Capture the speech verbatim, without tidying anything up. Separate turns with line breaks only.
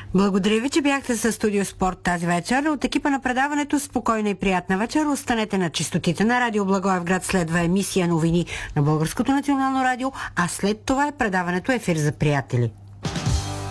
Благодаря ви, че бяхте с Студио Спорт тази вечер. От екипа на предаването спокойна и приятна вечер. Останете на честотите на Радио Благоевград. Следва емисия новини на Българското национално радио, а след това е предаването Ефир за приятели.